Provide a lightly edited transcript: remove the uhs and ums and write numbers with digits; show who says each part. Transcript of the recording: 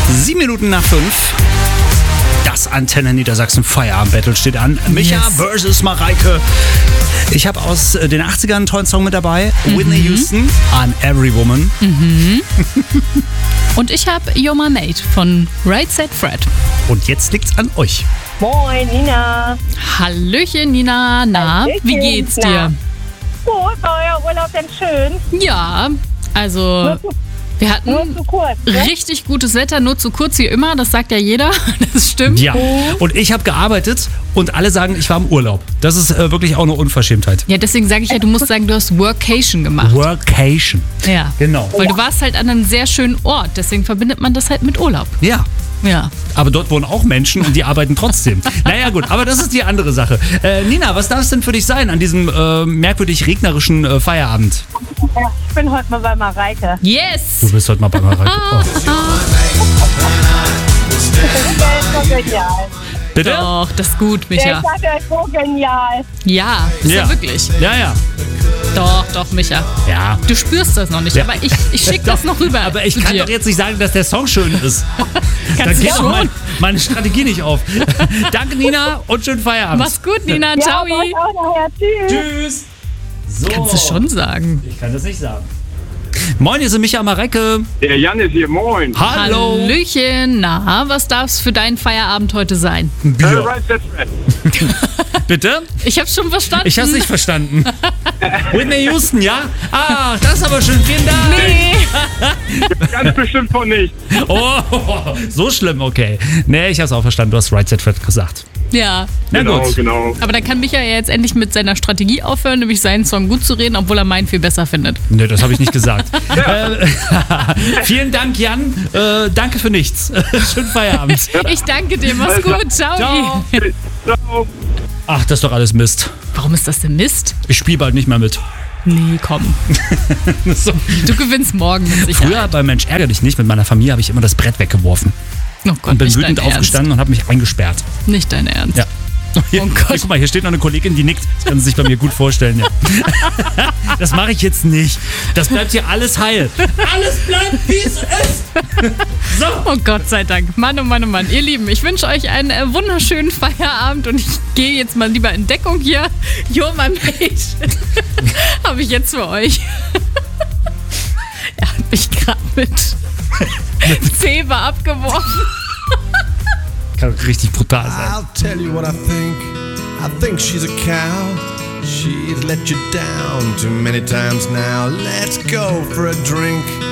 Speaker 1: 7 Minuten nach 5. Das Antenne Niedersachsen Feierabend-Battle steht an. Micha versus Mareike. Ich habe aus den 80ern einen tollen Song mit dabei. Whitney Houston, On Every Woman.
Speaker 2: Und ich habe You're My Mate von Right Said Fred.
Speaker 1: Und jetzt liegt's an euch.
Speaker 3: Moin, Nina.
Speaker 2: Hallöchen, Nina. Na,
Speaker 3: Hallöchen.
Speaker 2: wie geht's dir?
Speaker 3: Gut, war euer Urlaub denn schön?
Speaker 2: Ja, also wir
Speaker 3: Nur
Speaker 2: hatten
Speaker 3: zu kurz, ne?
Speaker 2: richtig gutes Wetter, nur zu kurz wie immer. Das sagt ja jeder. Das stimmt.
Speaker 1: Ja, und ich habe gearbeitet und alle sagen, ich war im Urlaub. Das ist wirklich auch eine Unverschämtheit.
Speaker 2: Ja, deswegen sage ich ja, du musst sagen, du hast Workation gemacht.
Speaker 1: Workation.
Speaker 2: Ja.
Speaker 1: Genau.
Speaker 2: Weil du warst halt an einem sehr schönen Ort. Deswegen verbindet man das halt mit Urlaub.
Speaker 1: Ja.
Speaker 2: Ja.
Speaker 1: Aber dort wohnen auch Menschen und die arbeiten trotzdem. Naja gut, aber das ist die andere Sache. Nina, was darf es denn für dich sein an diesem merkwürdig regnerischen Feierabend?
Speaker 3: Ja, ich bin heute mal bei Mareike.
Speaker 2: Yes!
Speaker 1: Du bist heute mal bei Mareike. Oh.
Speaker 3: Das ist so genial.
Speaker 1: Bitte?
Speaker 2: Doch, das ist gut,
Speaker 3: Der
Speaker 2: Micha.
Speaker 3: ist halt so genial.
Speaker 2: Ja, ist ja wirklich.
Speaker 1: Ja, ja.
Speaker 2: Doch, Micha.
Speaker 1: Ja.
Speaker 2: Du spürst das noch nicht,
Speaker 1: Ja.
Speaker 2: aber ich schicke das noch rüber.
Speaker 1: Aber ich
Speaker 2: zu
Speaker 1: kann
Speaker 2: dir.
Speaker 1: doch jetzt nicht sagen, dass der Song schön ist. Da
Speaker 2: Kannst
Speaker 1: geht
Speaker 2: du
Speaker 1: doch
Speaker 2: schon.
Speaker 1: meine Strategie nicht auf. Danke, Nina, und schönen Feierabend.
Speaker 2: Mach's gut, Nina.
Speaker 3: Ja,
Speaker 2: Ciao.
Speaker 3: euch auch nachher. Tschüss.
Speaker 1: Tschüss. So.
Speaker 2: Kannst du schon sagen.
Speaker 1: Ich kann das nicht sagen. Moin, hier sind Micha Mareike.
Speaker 4: Der Jan ist hier, moin.
Speaker 1: Hallo.
Speaker 2: Hallöchen. Na, was darf's für deinen Feierabend heute sein?
Speaker 1: Bier.
Speaker 4: Right, that's right.
Speaker 1: Bitte?
Speaker 2: Ich hab's schon verstanden.
Speaker 1: Ich hab's nicht verstanden. Whitney Houston, ja? Ah, das ist aber schön. Vielen Dank.
Speaker 2: Nee.
Speaker 4: Ganz bestimmt von nicht.
Speaker 1: Oh, so schlimm, okay. Nee, ich hab's auch verstanden. Du hast Right Said Fred gesagt.
Speaker 2: Ja.
Speaker 1: Na
Speaker 4: Genau,
Speaker 1: gut.
Speaker 4: genau.
Speaker 2: Aber dann kann Micha ja jetzt endlich mit seiner Strategie aufhören, nämlich seinen Song gut zu reden, obwohl er meinen viel besser findet.
Speaker 1: Nee, das habe ich nicht gesagt. Vielen Dank, Jan. Danke für nichts. Schönen Feierabend.
Speaker 2: Ich danke dir. Mach's gut. Ciao.
Speaker 1: Ciao.
Speaker 4: Ciao.
Speaker 1: Ach, das ist doch alles Mist.
Speaker 2: Warum ist das denn Mist?
Speaker 1: Ich spiele bald nicht mehr mit.
Speaker 2: Nee, komm.
Speaker 1: So.
Speaker 2: Du gewinnst morgen mit Sicherheit.
Speaker 1: Früher bei Mensch ärger dich nicht, mit meiner Familie habe ich immer das Brett weggeworfen.
Speaker 2: Oh Gott,
Speaker 1: Und bin
Speaker 2: nicht
Speaker 1: wütend
Speaker 2: dein Ernst.
Speaker 1: aufgestanden und habe mich eingesperrt.
Speaker 2: Nicht dein Ernst.
Speaker 1: Ja. Hier,
Speaker 2: Oh Gott.
Speaker 1: Hier, guck mal, hier steht noch eine Kollegin, die nickt. Das kann sie sich bei mir gut vorstellen. Ja. Das mache ich jetzt nicht. Das bleibt hier alles heil. Alles bleibt, wie es ist. So.
Speaker 2: Oh Gott sei Dank. Mann, oh Mann, oh Mann. Ihr Lieben, ich wünsche euch einen wunderschönen Feierabend und ich gehe jetzt mal lieber in Deckung hier. You're My Mate. Habe ich jetzt für euch. Er hat mich gerade mit Zebra abgeworfen.
Speaker 1: Kann richtig brutal sein.
Speaker 5: I'll tell you what I think. I think she's a cow. She's let you down too many times now. Let's go for a drink.